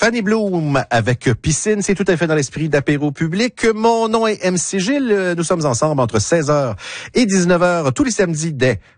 Fanny Bloom avec Piscine, c'est tout à fait dans l'esprit d'apéro public. Mon nom est MC Gilles, nous sommes ensemble entre 16h et 19h tous les samedis dès